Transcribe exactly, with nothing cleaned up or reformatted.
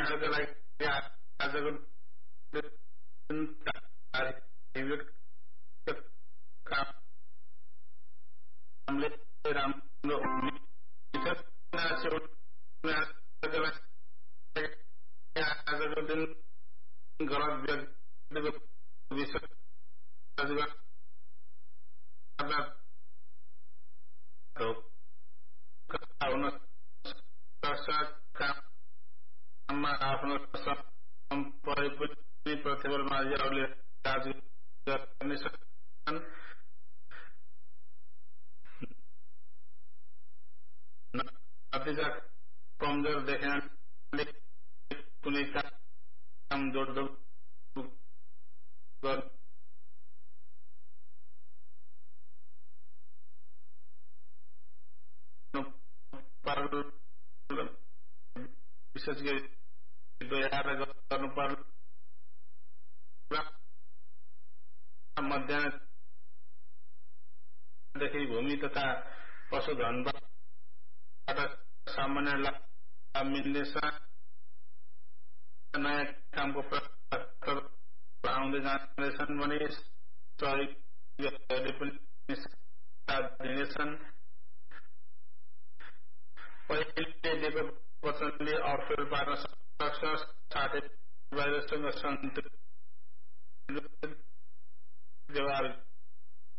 उनीहरूका लागि आजको दिन कामले राम्रो आजको दिन गलत व्यक्तिको विश्वास हुन सक्छ। काममा आफ्नो सम्पर्क पनि प्रतिफलमाझीहरूले राज गर्ने सक्छन्। नतिजा कमजोर देख्नाले कुनै काम जोड्दो विशेष गरी व्यवहार गर्नु पर्ला। मध्याहदेखि भूमि तथा पशुधनबाट सामान्य लाभ मिल्नेछ। नयाँ कामको प्रस्ताव आउँदै जाँदैछन् भने सहयोगीहरूले पनि साथ दिनेछन्। पहिले दिएको वचनले अफेर पार्न सक्छ। साथै बाहिरसँग सन्तुलित व्यवहार